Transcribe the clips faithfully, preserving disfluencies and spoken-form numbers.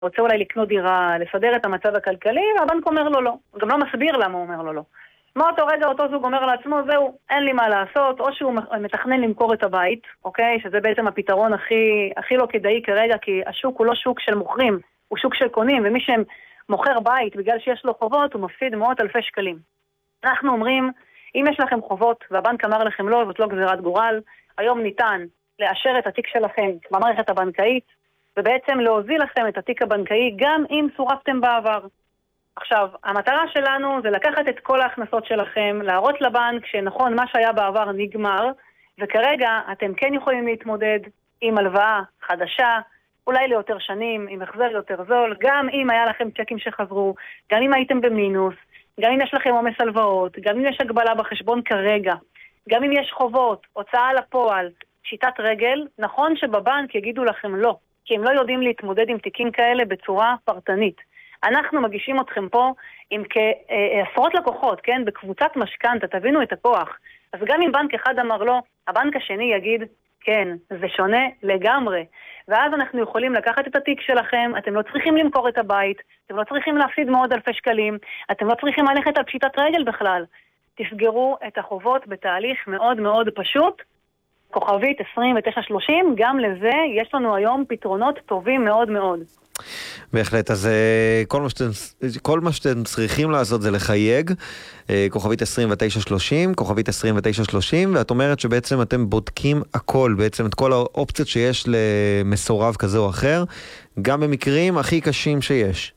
רוצה אולי לקנות דירה, לסדר את המצב הכלכלי, והבנק אומר לו לא. הוא גם לא מסביר למה הוא אומר לו לא. מאותו רגע אותו זוג אומר לעצמו, זהו, אין לי מה לעשות, או שהוא מתכנן למכור את הבית, אוקיי? שזה בעצם הפתרון הכי, הכי לא כדאי כרגע, כי השוק הוא לא שוק של מוכרים, הוא שוק של קונים, ומי שמוכר בית בגלל שיש לו חובות, הוא מפסיד מאות אלפי שקלים. אנחנו אומרים, אם יש לכם חובות, והבנק אמר לכם לא, זאת לא גזירת גורל, היום ניתן לאשר את התיק שלכם במערכת הבנקאית, ובעצם להוזיל לכם את התיק הבנקאי, גם אם סורבתם בעבר. עכשיו, המטרה שלנו זה לקחת את כל ההכנסות שלכם, להראות לבנק שנכון, מה שהיה בעבר נגמר, וכרגע אתם כן יכולים להתמודד עם הלוואה חדשה, אולי ליותר שנים, עם החזר יותר זול, גם אם היה לכם צ'קים שחזרו, גם אם הייתם במינוס, גם אם יש לכם עומס הלוואות, גם אם יש הגבלה בחשבון כרגע, גם אם יש חובות, הוצאה לפועל, שיטת רגל, נכון שבבנק יגידו לכם לא, כי הם לא יודעים להתמודד עם תיקים כאלה בצורה פרטנית. אנחנו מגישים אתכם פה עם כעשרות לקוחות, כן? בקבוצת משכנתא, תבינו את הכוח. אז גם אם בנק אחד אמר לא, הבנק השני יגיד, כן, זה שונה לגמרי. ואז אנחנו יכולים לקחת את התיק שלכם, אתם לא צריכים למכור את הבית, אתם לא צריכים להפסיד מאות אלפי שקלים, אתם לא צריכים ללכת על פשיטת רגל בכלל. תסגרו את החובות בתהליך מאוד מאוד פשוט, כוכבית עשרים ותשע שלושים, גם לזה יש לנו היום פתרונות טובים מאוד מאוד. בהחלט, אז כל מה שאתם, כל מה שאתם צריכים לעשות זה לחייג, כוכבית עשרים ותשע שלושים, כוכבית עשרים ותשע שלושים, ואת אומרת שבעצם אתם בודקים הכל, בעצם את כל האופציות שיש למסורב כזה או אחר, גם במקרים הכי קשים שיש.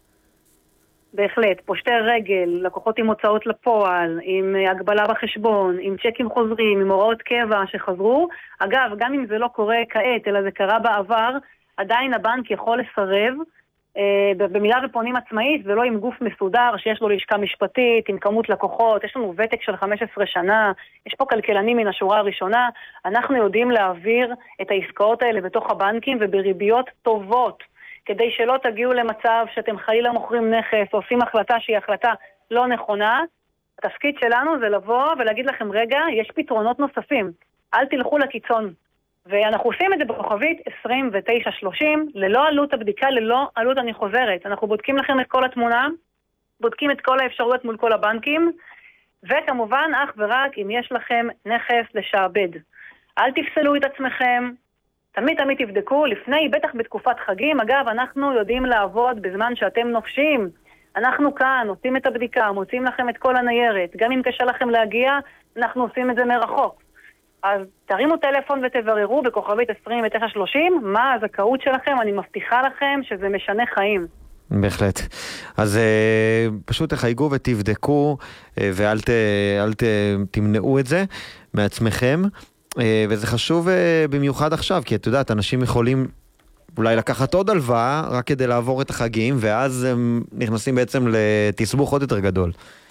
בהחלט, פושטי רגל, לקוחות עם הוצאות לפועל, עם הגבלה בחשבון, עם צ'קים חוזרים, עם הוראות קבע שחזרו. אגב, גם אם זה לא קורה כעת, אלא זה קרה בעבר, עדיין הבנק יכול לסרב, אה, במידה ופונים עצמאית, ולא עם גוף מסודר שיש לו לשכה משפטית, עם כמות לקוחות, יש לנו ותק של חמש עשרה שנה, יש פה כלכלנים מן השורה הראשונה, אנחנו יודעים להעביר את העסקאות האלה בתוך הבנקים ובריביות טובות, כדי שלא תגיעו למצב שאתם חלילה מוכרים נכס, או עושים החלטה שהיא החלטה לא נכונה. התפקיד שלנו זה לבוא ולהגיד לכם, רגע, יש פתרונות נוספים, אל תלכו לקיצון. ואנחנו עושים את זה בכוכבית עשרים ותשע שלושים, ללא עלות הבדיקה, ללא עלות אני חוזרת. אנחנו בודקים לכם את כל התמונה, בודקים את כל האפשרויות מול כל הבנקים, וכמובן אך ורק אם יש לכם נכס לשעבד. אל תפסלו את עצמכם, תמיד תמיד תבדקו, לפני, בטח בתקופת חגים, אגב, אנחנו יודעים לעבוד בזמן שאתם נופשים. אנחנו כאן, עושים את הבדיקה, מוצאים לכם את כל הניירת. גם אם קשה לכם להגיע, אנחנו עושים את זה מרחוק. אז תרימו טלפון ותבררו בכוכבית עשרים ותשע שלושים מה הזכאות שלכם, אני מבטיחה לכם שזה משנה חיים. בהחלט. אז פשוט תחייגו ותבדקו, ואל ת, אל ת, תמנעו את זה מעצמכם. וזה חשוב במיוחד עכשיו, כי את יודעת, אנשים יכולים אולי לקחת עוד הלוואה רק כדי לעבור את החגים, ואז הם נכנסים בעצם לתסבוך עוד יותר גדול.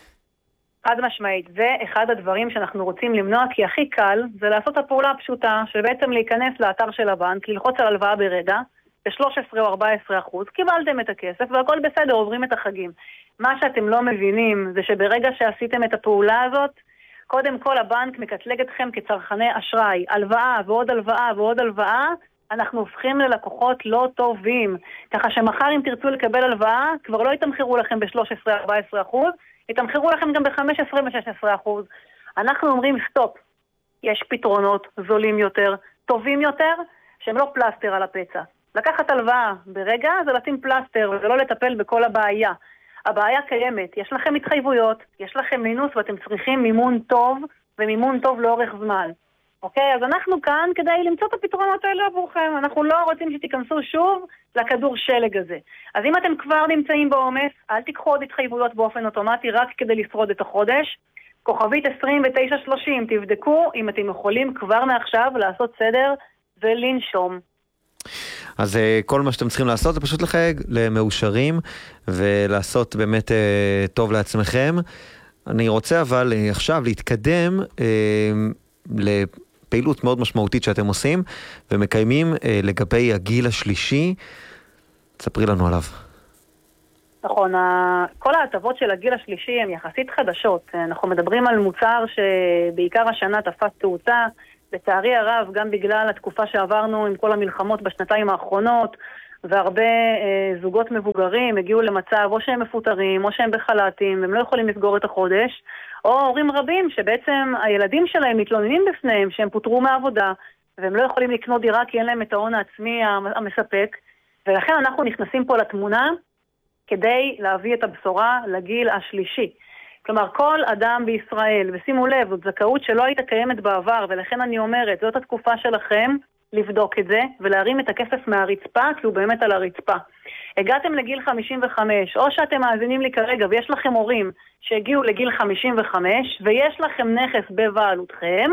חד משמעית, זה אחד הדברים שאנחנו רוצים למנוע, כי הכי קל זה לעשות הפעולה הפשוטה, שבעצם להיכנס לאתר של הבנק, ללחוץ על הלוואה ברגע, ב-שלוש עשרה או ארבע עשרה אחוז, קיבלתם את הכסף והכל בסדר, עוברים את החגים. מה שאתם לא מבינים זה שברגע שעשיתם את הפעולה הזאת, קודם כל הבנק מקטלג אתכם כצרכני אשראי, הלוואה ועוד הלוואה ועוד הלוואה, אנחנו הופכים ללקוחות לא טובים. ככה שמחר אם תרצו לקבל הלוואה, כבר לא יתמחרו לכם ב-שלוש עשרה ארבע עשרה אחוז, יתמחרו לכם גם ב-חמש עשרה ו-שש עשרה אחוז. אנחנו אומרים סטופ, יש פתרונות זולים יותר, טובים יותר, שהם לא פלסטר על הפצע. לקחת הלוואה ברגע זה לשים פלסטר ולא לטפל בכל הבעיה. הבעיה קיימת, יש לכם התחייבויות, יש לכם מינוס ואתם צריכים מימון טוב ומימון טוב לאורך זמן. אוקיי, אז אנחנו כאן כדי למצוא את הפתרונות האלה עבורכם. אנחנו לא רוצים שתיכנסו שוב לכדור שלג הזה. אז אם אתם כבר נמצאים בעומס, אל תיקחו עוד התחייבויות באופן אוטומטי רק כדי לשרוד את החודש. כוכבית עשרים ותשע שלושים, תבדקו אם אתם יכולים כבר מעכשיו לעשות סדר ולנשום. אז כל מה שאתם צריכים לעשות זה פשוט לחייג למאושרים ולעשות באמת טוב לעצמכם. אני רוצה אבל עכשיו להתקדם לפעילות מאוד משמעותית שאתם עושים ומקיימים לגבי הגיל השלישי. תספרי לנו עליו. נכון, כל ההטבות של הגיל השלישי הן יחסית חדשות. אנחנו מדברים על מוצר שבעיקר השנה תפס תאוצה, לצערי הרב, גם בגלל התקופה שעברנו עם כל המלחמות בשנתיים האחרונות, והרבה אה, זוגות מבוגרים הגיעו למצב או שהם מפוטרים או שהם בחל"תים, והם לא יכולים לסגור את החודש, או הורים רבים שבעצם הילדים שלהם מתלוננים בפניהם שהם פוטרו מהעבודה, והם לא יכולים לקנות דירה כי אין להם את ההון העצמי המספק, ולכן אנחנו נכנסים פה לתמונה כדי להביא את הבשורה לגיל השלישי. כלומר, כל אדם בישראל, ושימו לב, זאת זכאות שלא הייתה קיימת בעבר, ולכן אני אומרת, זאת התקופה שלכם לבדוק את זה, ולהרים את הכסף מהרצפה, כי הוא באמת על הרצפה. הגעתם לגיל חמישים וחמש, או שאתם מאזינים לי כרגע, ויש לכם הורים שהגיעו לגיל חמישים וחמש, ויש לכם נכס בבעלותכם,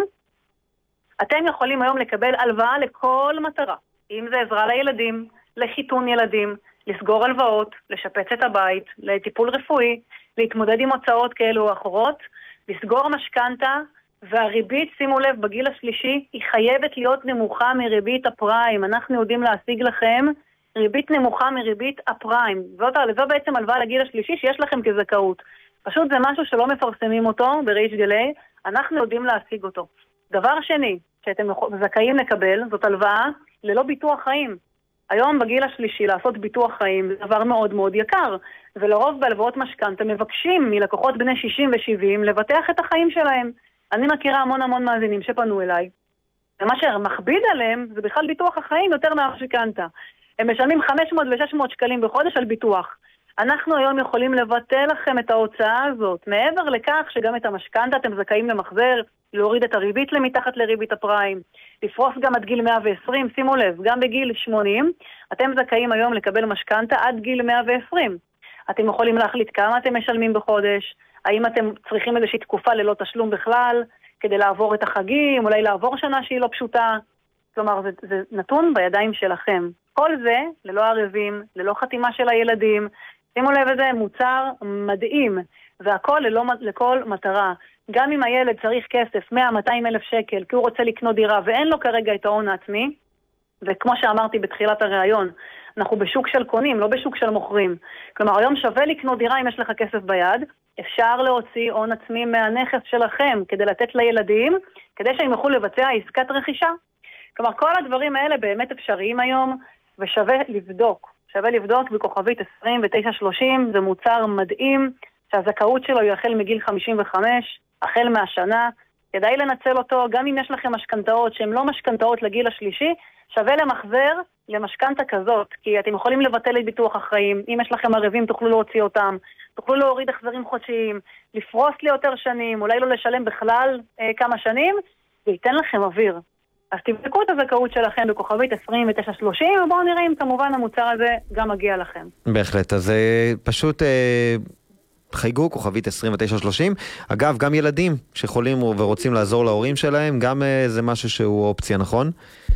אתם יכולים היום לקבל הלוואה לכל מטרה. אם זה עזרה לילדים, לחיתון ילדים, לסגור הלוואות, לשפץ את הבית, לטיפול רפואי, להתמודד עם הוצאות כאלו או אחרות, לסגור משכנתה, והריבית, שימו לב, בגיל השלישי, היא חייבת להיות נמוכה מריבית הפריים. אנחנו יודעים להשיג לכם ריבית נמוכה מריבית הפריים. זאת, זו בעצם הלוואה לגיל השלישי שיש לכם כזכאות. פשוט זה משהו שלא מפרסמים אותו בריש גלי, אנחנו יודעים להשיג אותו. דבר שני, שאתם זכאים לקבל, זאת הלוואה ללא ביטוח חיים. היום בגיל השלישי לעשות ביטוח חיים זה דבר מאוד מאוד יקר, ולרוב בהלוואות משכנתא מבקשים מלקוחות בני שישים ושבעים לבטח את החיים שלהם. אני מכירה המון המון מאזינים שפנו אליי, ומה שמכביד עליהם זה בכלל ביטוח החיים יותר מהמשכנתא. הם משלמים חמש מאות ו-שש מאות שקלים בחודש על ביטוח. אנחנו היום יכולים לבטל לכם את ההוצאה הזאת. מעבר לכך שגם את המשכנתא אתם זכאים למחזר, להוריד את הריבית למתחת לריבית הפריים, לפרוס גם עד גיל מאה ועשרים, שימו לב, גם בגיל שמונים, אתם זכאים היום לקבל משכנתא עד גיל מאה ועשרים. אתם יכולים להחליט כמה אתם משלמים בחודש, האם אתם צריכים איזושהי תקופה ללא תשלום בכלל, כדי לעבור את החגים, אולי לעבור שנה שהיא לא פשוטה. כלומר, זה, זה נתון בידיים שלכם. כל זה, ללא ערבים, ללא חתימה של הילדים, שימו לב איזה מוצר מדהים, והכל ללא, לכל מטרה. גם אם הילד צריך כסף, מאה עד מאתיים אלף שקל, כי הוא רוצה לקנות דירה, ואין לו כרגע את ההון העצמי, וכמו שאמרתי בתחילת הראיון, אנחנו בשוק של קונים, לא בשוק של מוכרים. כלומר, היום שווה לקנות דירה אם יש לך כסף ביד, אפשר להוציא הון עצמי מהנכס שלכם, כדי לתת לילדים, כדי שהם יוכלו לבצע עסקת רכישה. כלומר, כל הדברים האלה באמת אפשריים היום, ושווה לבדוק. שווה לבדוק בכוכבית עשרים ותשע שלושים, זה מוצר מדהים, שהזכאות שלו היא החל מגיל חמישים וחמש, החל מהשנה, כדאי לנצל אותו, גם אם יש לכם משכנתאות שהן לא משכנתאות לגיל השלישי, שווה למחזר למשכנתה כזאת, כי אתם יכולים לבטל את ביטוח החיים, אם יש לכם ערבים תוכלו להוציא אותם, תוכלו להוריד החזרים חודשיים, לפרוס לי יותר שנים, אולי לא לשלם בכלל אה, כמה שנים, זה ייתן לכם אוויר. אז תבדקו את הזכאות שלכם בכוכבית עשרים ותשע שלושים, ובואו נראה אם כמובן המוצר הזה גם מגיע לכם. בהחלט, אז אה, פשוט... אה... חייגו, כוכבית עשרים ותשע שלושים. אגב, גם ילדים שחולים ורוצים לעזור להורים שלהם, גם זה משהו שהוא אופציה, נכון?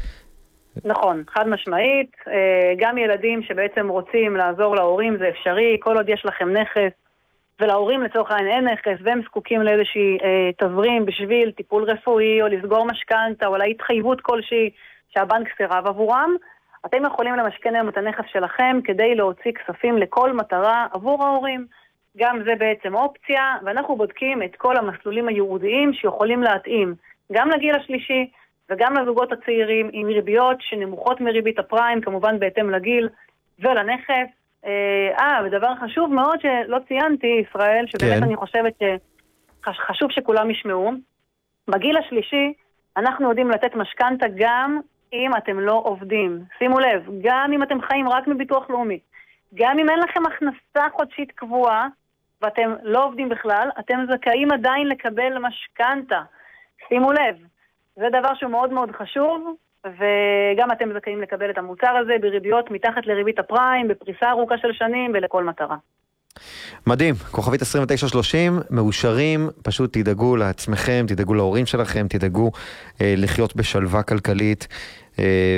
נכון, חד משמעית. גם ילדים שבעצם רוצים לעזור להורים זה אפשרי, כל עוד יש לכם נכס, ולהורים לצורך העניין אין נכס, והם זקוקים לאיזושהי תזרים בשביל טיפול רפואי, או לסגור משכנתא, או להתחייבות כלשהי שהבנק סירב עבורם, אתם יכולים למשכן היום את הנכס שלכם כדי להוציא כספים לכל מטרה עבור ההורים. גם זה בעצם אופציה, ואנחנו בודקים את כל המסלולים הייעודיים שיכולים להתאים גם לגיל השלישי וגם לזוגות הצעירים עם ריביות שנמוכות מריבית הפריים, כמובן בהתאם לגיל ולנכס. אה, ודבר חשוב מאוד שלא ציינתי, ישראל, שבאמת כן. אני חושבת שחשוב שכולם ישמעו. בגיל השלישי אנחנו יודעים לתת משכנתא גם אם אתם לא עובדים. שימו לב, גם אם אתם חיים רק מביטוח לאומי, גם אם אין לכם הכנסה חודשית קבועה, ואתם לא עובדים בכלל, אתם זכאים עדיין לקבל משכנתא. שימו לב, זה דבר שהוא מאוד מאוד חשוב, וגם אתם זכאים לקבל את המוצר הזה בריביות מתחת לריבית הפריים, בפריסה ארוכה של שנים ולכל מטרה. מדהים, כוכבית עשרים ותשע שלושים, מאושרים, פשוט תדאגו לעצמכם, תדאגו להורים שלכם, תדאגו אה, לחיות בשלווה כלכלית, אה,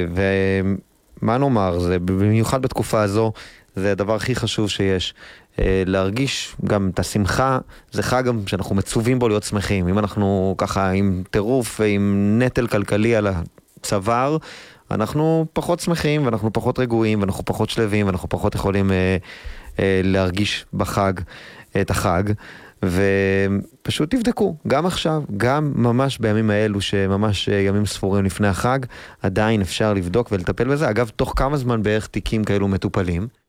ומה נאמר, זה במיוחד בתקופה הזו, זה הדבר הכי חשוב שיש. להרגיש גם את השמחה, זה חג גם שאנחנו מצווים בו להיות שמחים. אם אנחנו ככה עם טירוף ועם נטל כלכלי על הצוואר, אנחנו פחות שמחים ואנחנו פחות רגועים ואנחנו פחות שלווים ואנחנו פחות יכולים אה, אה, להרגיש בחג את החג. ופשוט תבדקו, גם עכשיו, גם ממש בימים האלו, שממש ימים ספורים לפני החג, עדיין אפשר לבדוק ולטפל בזה. אגב, תוך כמה זמן בערך תיקים כאלו מטופלים?